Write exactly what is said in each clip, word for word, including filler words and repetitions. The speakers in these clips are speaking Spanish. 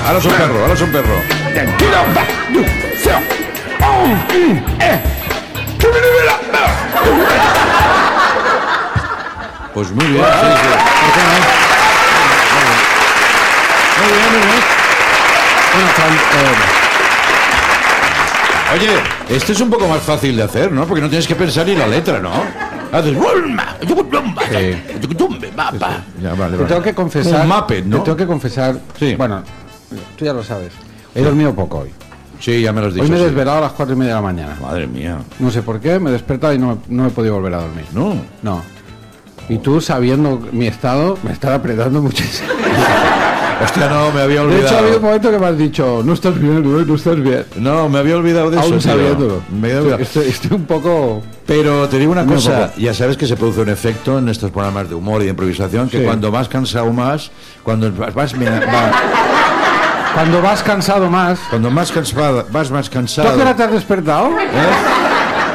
ahora es un perro, ahora es un perro. Pues muy bien, sí, sí. Muy bien, muy bien. Bueno, eh... Oye, este es un poco más fácil de hacer, ¿no? Porque no tienes que pensar ni la letra, ¿no? Haces... Sí. Ya, vale, vale. Te tengo que confesar... Un Muppet, ¿no? Te tengo que confesar... Sí. Bueno, tú ya lo sabes. He dormido poco hoy. Sí, ya me lo has dicho. Hoy me he sí. desvelado a las cuatro y media de la mañana. Madre mía. No sé por qué, me he despertado y no, no he podido volver a dormir. No. No. Y tú, sabiendo mi estado, me estás apretando muchísimo. Hostia, no, me había olvidado. De hecho, ha habido un momento que me has dicho, no estás bien, no, no estás bien. No, me había olvidado de Aún eso. sabiéndolo. Me había olvidado. Estoy, estoy un poco... Pero te digo una Muy cosa, poco. ya sabes que se produce un efecto en estos programas de humor y de improvisación, que Sí. cuando vas cansado más, cuando vas, vas, mira, va- Cuando vas cansado más... cuando más cansado, vas más ¿Tú a cansado. qué hora te has despertado? ¿eh?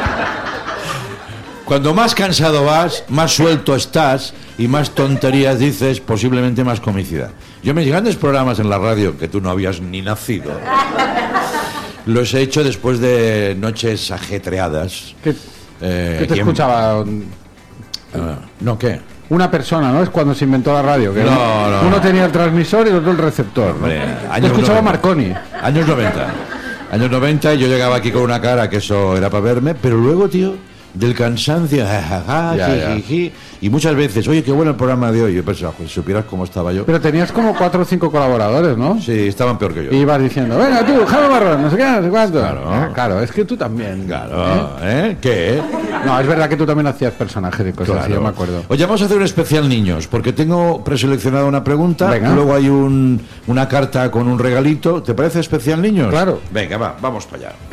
Cuando más cansado vas, más suelto estás y más tonterías dices, posiblemente más comicidad. Yo mis grandes programas en la radio, que tú no habías ni nacido, los he hecho después de noches ajetreadas. ¿Qué, Eh, qué te y en- escuchaba? Ah, ¿no qué? Una persona, ¿no? Es cuando se inventó la radio. Que No, uno, no. uno tenía el transmisor y el otro el receptor. ¿no? Hombre, Te años escuchaba noventa. Marconi. Años noventa. Años noventa y yo llegaba aquí con una cara que eso era para verme, pero luego, tío, del cansancio, ja, ja, ja, Ya, ji, ya. ji, ji, y muchas veces, oye, qué bueno el programa de hoy. Yo pensaba, pues, si supieras cómo estaba yo. Pero tenías como cuatro o cinco colaboradores, ¿no? Sí, estaban peor que yo. Y ibas diciendo, venga tú, Jaime Marrón, no sé qué, no sé cuánto. Claro. Ah, claro, es que tú también. Claro, ¿eh? ¿Qué? No, es verdad que tú también hacías personajes y cosas así, Claro. yo me acuerdo. Oye, vamos a hacer un especial niños, porque tengo preseleccionada una pregunta, Venga. luego hay un, una carta con un regalito. ¿Te parece especial niños? Claro. Venga, va, vamos para allá.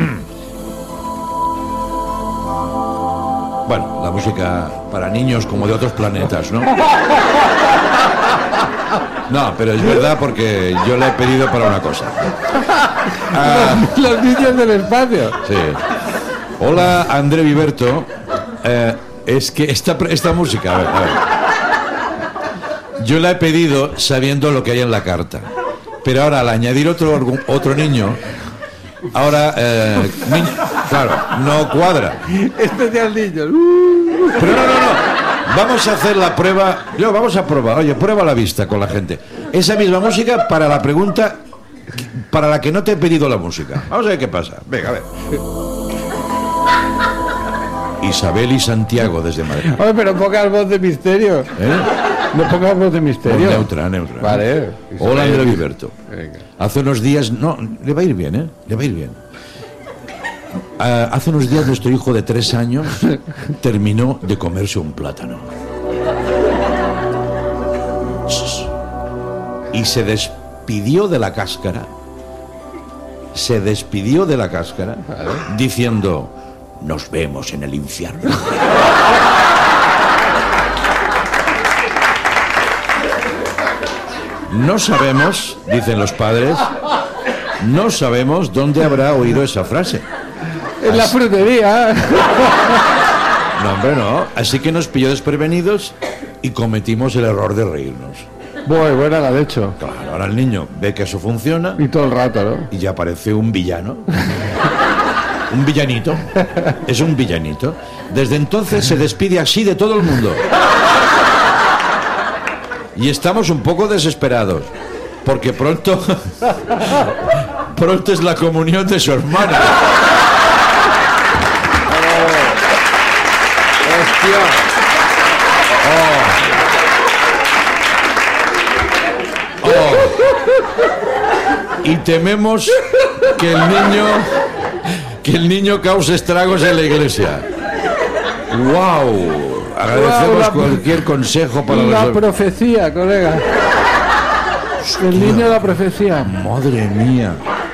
Bueno, la música para niños como de otros planetas, ¿no? No, pero es verdad porque yo la he pedido para una cosa. Ah, Los niños del espacio. sí. Hola, André Viverto. Eh, es que esta, esta música, a ver, a ver. Yo la he pedido sabiendo lo que hay en la carta. Pero ahora, al añadir otro, otro niño, ahora, eh, niño, claro, no cuadra. Especial niños. Pero no, no, no. Vamos a hacer la prueba. No, vamos a probar. Oye, prueba la vista con la gente. Esa misma música para la pregunta para la que no te he pedido la música. Vamos a ver qué pasa. Venga, a ver. Isabel y Santiago desde Madrid. Oye, pero pongas voz de misterio. ¿Eh? No pongas voz de misterio. Pues neutra, neutra. Vale. Hola, André Viverto. Venga. Hace unos días... No, le va a ir bien, ¿eh? Le va a ir bien. Ah, hace unos días nuestro hijo de tres años terminó de comerse un plátano. Y se despidió de la cáscara. Se despidió de la cáscara diciendo, nos vemos en el infierno. No sabemos, dicen los padres, no sabemos dónde habrá oído esa frase. En la frutería. No, hombre, no. Así que nos pilló desprevenidos y cometimos el error de reírnos. Muy buena la de hecho. Claro, ahora el niño ve que eso funciona Y todo el rato, ¿no? y ya parece un villano. Un villanito. Es un villanito. Desde entonces se despide así de todo el mundo. Y estamos un poco desesperados. Porque pronto... Pronto es la comunión de su hermana. Hostia. Oh. Y tememos que el niño que el niño cause estragos en la iglesia. ¡Wow! Agradecemos Wow, la- cualquier consejo para La los... profecía, colega. El niño de la profecía. Madre mía.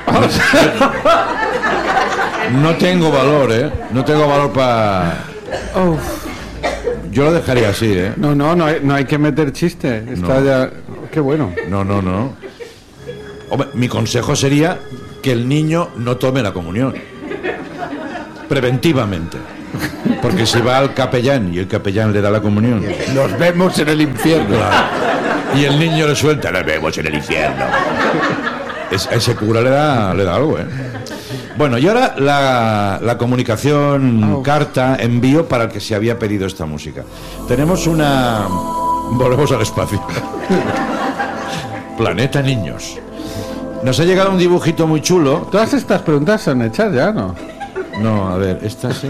No tengo valor, ¿eh? No tengo valor para... Uf. Yo lo dejaría así, ¿eh? No, no, no hay, no hay que meter chiste. Está No. ya... Qué bueno. No, no, no. Hombre, mi consejo sería que el niño no tome la comunión. Preventivamente. Porque si va al capellán y el capellán le da la comunión. Nos vemos en el infierno. Claro. Y el niño le suelta, nos vemos en el infierno. Es, ese cura le da, le da algo, ¿eh? Bueno, y ahora la, la comunicación oh. carta, envío para el que se había pedido esta música. Tenemos una... Volvemos al espacio. Planeta Niños. Nos ha llegado un dibujito muy chulo. Todas estas preguntas son hechas ya, ¿no? No, a ver, esta sí.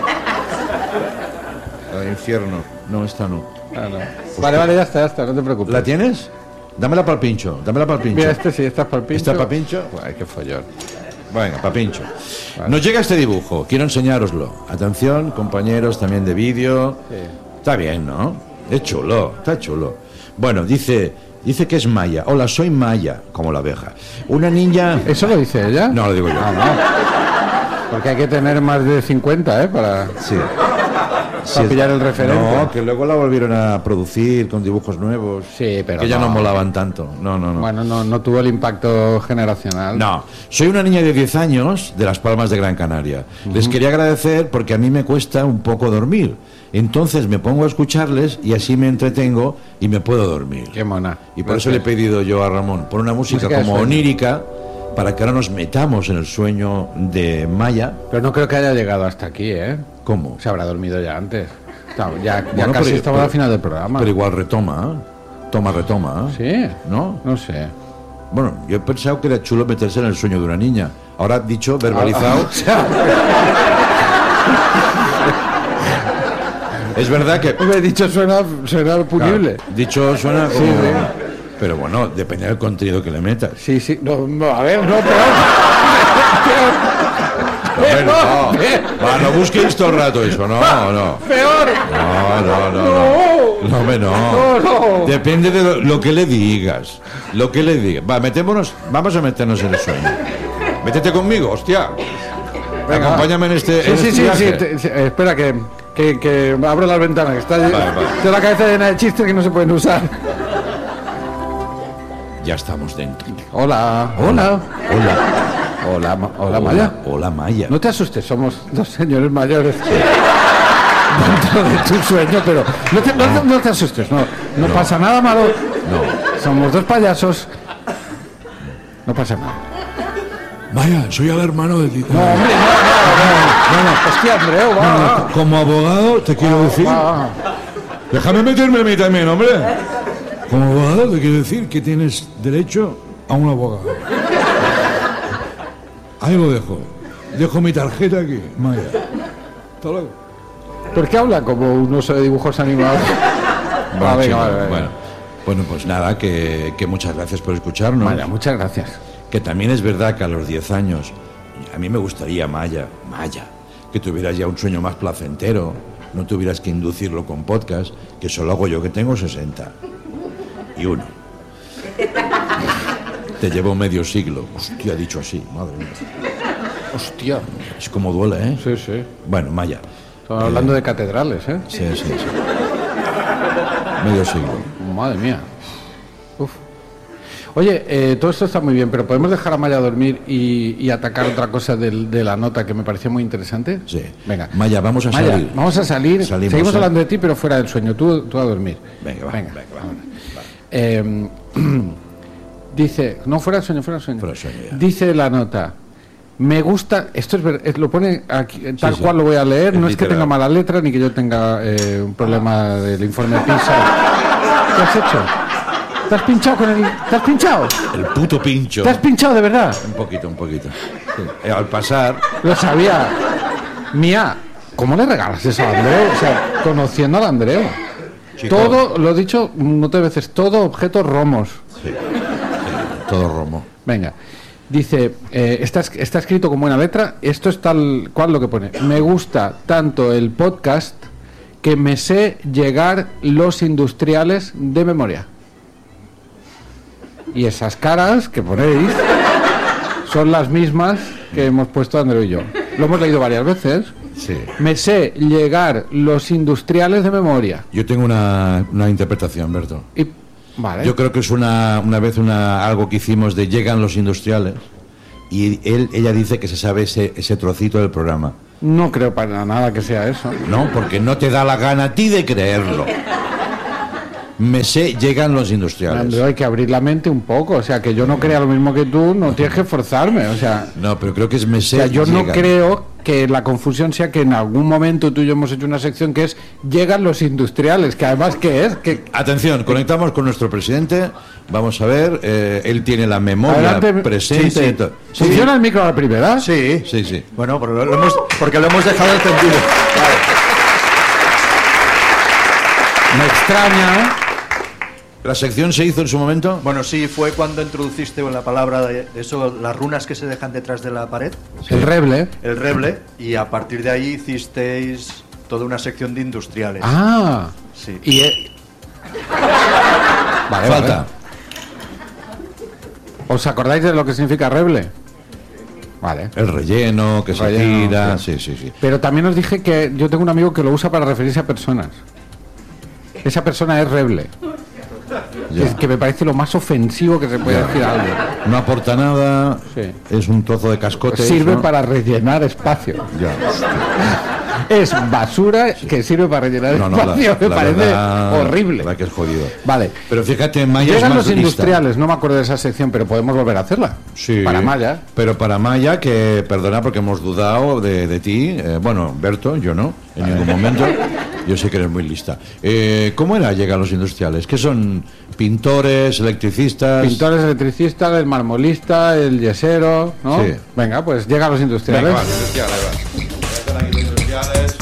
El infierno. No, esta no. Ah, no. Vale, vale, ya está, ya está, no te preocupes. ¿La tienes? Dámela para el pincho, dámela para el pincho. Mira, este sí, esta es para el pincho. ¿Está para pincho? Ay, qué follón. Venga, para pincho. Vale. Nos llega este dibujo, quiero enseñároslo. Atención, compañeros también de vídeo. Sí. Está bien, ¿no? Es chulo, está chulo. Bueno, dice, dice que es Maya. Hola, soy Maya, como la abeja. Una niña... ¿Eso lo dice ella? No, lo digo yo. Ah, no. Porque hay que tener más de cincuenta, ¿eh? Para... Sí. Para sí, pillar el referente. No, que luego la volvieron a producir con dibujos nuevos. Sí, pero que ya no, no molaban tanto. No, no, no. Bueno, no, no tuvo el impacto generacional. No. Soy una niña de diez años de Las Palmas de Gran Canaria. Uh-huh. Les quería agradecer porque a mí me cuesta un poco dormir. Entonces me pongo a escucharles y así me entretengo y me puedo dormir. Qué mona. Y por Gracias. Eso le he pedido yo a Ramón, por una música, música como onírica, para que ahora nos metamos en el sueño de Maya. Pero no creo que haya llegado hasta aquí, ¿eh? ¿Cómo? Se habrá dormido ya antes. Ya, ya, ya bueno, casi pero, estaba pero, al final del programa. Pero igual retoma, ¿eh? Toma, retoma. ¿Sí? ¿No? No sé. Bueno, yo he pensado que era chulo meterse en el sueño de una niña. Ahora dicho, verbalizado... Ah, o sea... Es verdad que... Hombre, dicho suena, suena punible. Claro, dicho suena como... Sí, sí. Pero bueno, depende del contenido que le metas. Sí, sí. No, no, a ver, no, pero... No, no, no, no busquéis todo el rato eso, no, no. Peor. No, no, no, no. No, me no. No, no. Depende de lo, lo que le digas. Lo que le digas. Va, metémonos, vamos a meternos en el sueño. Métete conmigo, hostia. Venga, acompáñame en este. Sí, en sí, este sí, viaje. sí, te, sí. Espera que, que, que abro las ventanas, que está vale, vale. Tengo la cabeza llena de chistes que no se pueden usar. Ya estamos dentro. Hola, hola, hola. Hola. Hola, ma hola, Maya. Hola, Maya. No te asustes, somos dos señores mayores dentro de tu sueño, pero no te, no, no, no te asustes, no, no, no pasa nada malo. No. Somos dos payasos. No pasa nada. Maya, soy el hermano de Tito. No, hombre, no, no, no, no. Hostia, Andreu, va, no, no. va. Como abogado, te quiero va, decir. Va. Déjame meterme a mí también, hombre. Como abogado, te quiero decir que tienes derecho a un abogado. Ahí lo dejo. Dejo mi tarjeta aquí, Maya. Hasta luego. ¿Por qué habla como un oso de dibujos animados? Bueno, ah, venga, vale, vale. Bueno, bueno, pues nada, que, que muchas gracias por escucharnos. Maya, muchas gracias. Que también es verdad que a los diez años, a mí me gustaría, Maya, Maya, que tuvieras ya un sueño más placentero, no tuvieras que inducirlo con podcast, que solo hago yo, que tengo sesenta y uno. Te llevo medio siglo. Hostia, dicho así, madre mía. Hostia. Es como duele, ¿eh? Sí, sí. Bueno, Maya. Estamos eh, hablando de catedrales, ¿eh? Sí, sí, sí. Medio siglo. Madre mía. Uf. Oye, eh, todo esto está muy bien, pero ¿podemos dejar a Maya dormir y, y atacar otra cosa del, de la nota que me parecía muy interesante? Sí. Venga. Maya, vamos a Maya, salir. Vamos a salir. Salimos, Seguimos ¿eh? hablando de ti, pero fuera del sueño. Tú, tú a dormir. Venga, va, venga, venga, va. Vamos. Eh, dice, no, fuera del sueño, fuera del sueño. Fuera del sueño ya. Dice la nota. Me gusta, esto es verdad, lo pone aquí, tal sí, sí. cual lo voy a leer, es no literal. Es que tenga mala letra ni que yo tenga eh, un problema del informe PISA. ¿Qué has hecho? ¿Te has pinchado con el...? ¿Te has pinchado? El puto pincho. ¿Te has pinchado de verdad? Un poquito, un poquito. Sí. Eh, al pasar... Lo sabía. Mía, ¿cómo le regalas eso a Andreu? O sea, conociendo al Andreu. Chico. Todo, lo he dicho muchas veces, todo objetos romos. Sí, sí, todo romo. Venga. Dice, eh, está, está escrito con buena letra, esto es tal cual lo que pone. Me gusta tanto el podcast que me sé llegar los industriales de memoria. Y esas caras que ponéis son las mismas que hemos puesto Andreu y yo. Lo hemos leído varias veces. Sí. Me sé llegar los industriales de memoria. Yo tengo una, una interpretación, Berto. Y Vale. Yo creo que es una, una vez una, algo que hicimos de llegan los industriales y él, ella dice que se sabe ese, ese trocito del programa. No creo para nada que sea eso. No, porque no te da la gana a ti de creerlo. me sé llegan los industriales. Andreu, hay que abrir la mente un poco, o sea, que yo no crea lo mismo que tú, no tienes que forzarme, o sea... No, pero creo que es me sé O sea, yo llegan. no creo que la confusión sea que en algún momento tú y yo hemos hecho una sección que es llegan los industriales, que además ¿qué es? Que... Atención, conectamos con nuestro presidente, vamos a ver, eh, él tiene la memoria Adelante. presente. Sí, sí. y to- sí, ¿Funciona el micro a la primera? Sí, sí, sí. Bueno, porque lo, lo hemos, porque lo hemos dejado encendido. Me extraña. ¿La sección se hizo en su momento? Bueno, sí, fue cuando introduciste la palabra de, de eso, las runas que se dejan detrás de la pared, El reble. el reble, y a partir de ahí hicisteis toda una sección de industriales. Ah. Sí. Y... eh, Vale, Falta. vale. ¿Os acordáis de lo que significa reble? Vale. El relleno, que se Relleno, tira, sí. sí, sí, sí. Pero también os dije que yo tengo un amigo que lo usa para referirse a personas. Esa persona es reble. Ya. Es que me parece lo más ofensivo que se puede decir a alguien. No aporta nada, Sí. es un trozo de cascote. Sirve ¿no? para rellenar espacio. Ya. Es basura que sirve para rellenar No, no, la, espacio. Me la parece verdad, horrible. la verdad que es jodido. Vale. Pero fíjate, Maya es Llegan más los lista. industriales, no me acuerdo de esa sección, pero podemos volver a hacerla. Sí. Para Maya. Pero para Maya, que perdona porque hemos dudado de, de ti. eh, bueno, Berto, yo no, en ningún momento. Yo sé que eres muy lista. Eh, ¿Cómo era llegar los industriales? ¿Qué son? ¿Pintores, electricistas? Pintores, electricistas, el marmolista, el yesero, ¿no? Sí. Venga, pues llegan los industriales. Venga, vale, industriales, va. Industriales.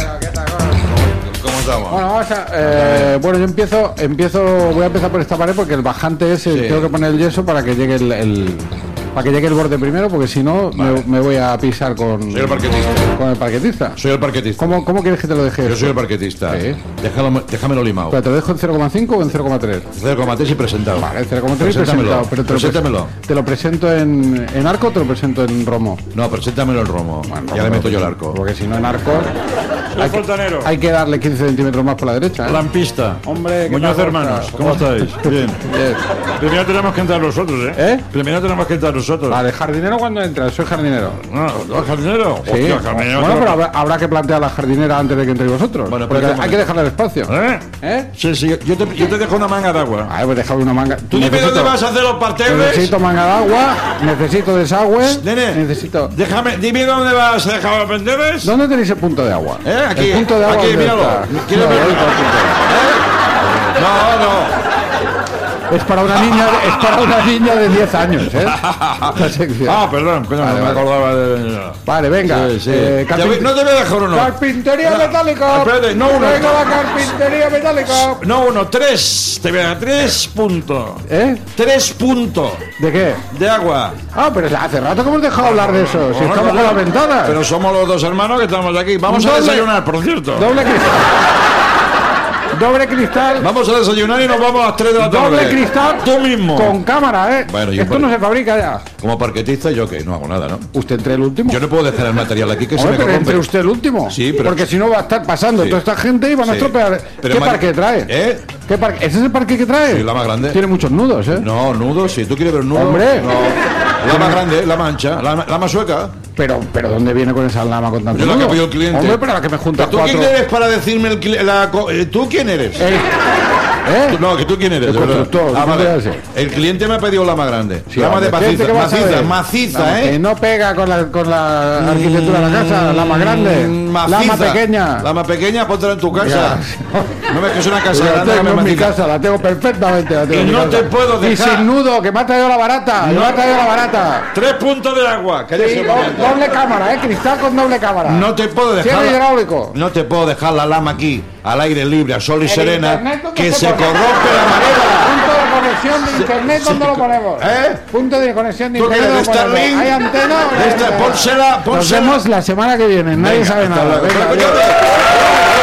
¿Cómo estamos? Bueno, vamos a, eh, bueno, yo empiezo, empiezo, voy a empezar por esta pared porque el bajante es, el- Sí. tengo que poner el yeso para que llegue el, el- para que llegue el borde primero, porque si no Vale. me, me voy a pisar con, Soy el parquetista. con el parquetista. Soy el parquetista. ¿Cómo, ¿Cómo quieres que te lo deje? Yo esto? soy el parquetista. Sí. Déjalo, déjamelo limado. ¿Pero te lo dejo en cero coma cinco o en cero coma tres? cero coma tres y presentado. Vale, cero coma tres y Preséntamelo. presentado. Pero te lo, Preséntamelo. pres- ¿Te lo presento en, en arco o te lo presento en romo? No, preséntamelo el romo. Bueno, ya le romo, meto yo el arco. Porque si no en arco Soy fontanero. hay que darle quince centímetros más por la derecha. ¿eh? Lampista. Hombre, ¿qué Muñoz tal, hermanos, Oscar? ¿cómo estáis? Bien. Bien. Primero tenemos que entrar nosotros, ¿eh? ¿Eh? Primero tenemos que entrar nosotros. Vale, jardinero cuando entras, soy jardinero. No, ¿no, jardinero? Sí. Hostia, jardinero. Bueno, te pero lo- habrá, habrá que plantear la jardinera antes de que entréis vosotros. Bueno, porque pero hay que dejarle el espacio. ¿Eh? ¿Eh? Sí, sí, yo te, yo te dejo una manga de agua. A ver, pues dejar una manga. Tú dime Necesito- dónde vas a hacer los parterres. Necesito manga de agua, necesito desagüe, Nene. necesito... Déjame, dime dónde vas a dejar los parterres. ¿Dónde tenéis el punto de agua? ¿Eh? Aquí, El punto de agua, aquí, ¿dónde míralo. está? ¿Quieres No, verlo? ahí está el punto de agua. No, no. Es para una niña, es para una niña de diez años, ¿eh? La sección. Ah, perdón, coño, Vale, no me vale. acordaba de. Vale, venga. Sí, sí. eh, Te carpin- voy- no te voy a dejar uno. Carpintería No, metálica. espérate, no uno. Venga la carpintería metálica. No, uno, tres. Te voy a dar tres puntos. ¿Eh? Tres puntos ¿De qué? de agua. Ah, pero hace rato que hemos dejado hablar de eso. Si Bueno, estamos con claro. la ventana. Pero somos los dos hermanos que estamos aquí. Vamos a Doble- desayunar, por cierto. Doble cristal. Doble cristal. Vamos a desayunar y nos vamos a las tres de la tarde. Doble cristal. Tú mismo. Con cámara, ¿eh? Bueno, yo Esto por- no se fabrica ya. Como parquetista, yo que no hago nada, ¿no? Usted entre el último. Yo no puedo dejar el material aquí que se Hombre, me pero corrompe. entre usted el último. Sí, pero- Porque si no va a estar pasando Sí. toda esta gente y van a Sí. estropear. Pero ¿Qué ma- parque trae? ¿Eh? ¿Qué parque? ¿Ese es el parque que trae? Sí, la más grande. Tiene muchos nudos, ¿eh? No, nudos, si tú quieres ver un nudo. Hombre. No. La más grande, la mancha, la, la más sueca. Pero, pero ¿dónde viene con esa lama con tanto Yo la que nudo? pidió el cliente. Hombre, pero la que me junta ¿Tú cuatro. quién eres para decirme el cli- la co- eh, ¿Tú quién eres? Eh, ¿Eh? Tú- No, que tú quién eres. El de verdad. constructor, Ah, ¿cómo vale. te hace? El cliente me ha pedido la más grande. Sí, Lama de hombre, maciza, ¿qué vas a maciza, ver? maciza, Lama ¿eh? Que no pega con la, con la arquitectura de la casa, la más grande. Mm, La maciza. más pequeña. La más pequeña, póntela en tu casa. No ves que es una casa La grande. tengo la en mi maciza. casa, la tengo perfectamente. La tengo Y en mi no casa. te puedo Y dejar. sin nudo, que me ha traído la barata. que No. me ha traído la barata. Tres puntos de agua. Cállese Sí, un do- momento. doble cámara, ¿eh? Cristal con doble cámara. No te puedo dejar. Cierre la- hidráulico. No te puedo dejar la lama aquí, al aire libre, a sol y El serena, internet, ¿dónde que se se pone? corrompe la madera. Punto de conexión de internet, ¿dónde lo ponemos? ¿Eh? Punto de conexión de ¿Tú internet. quieres ¿dónde lo Starlink? ponemos? ¿Hay antena o no hay Esta- antena? pónsela, Nos pónsela. vemos la semana que viene. Nadie Venga, sabe hasta nada. luego. Venga, Pero, adiós. coño,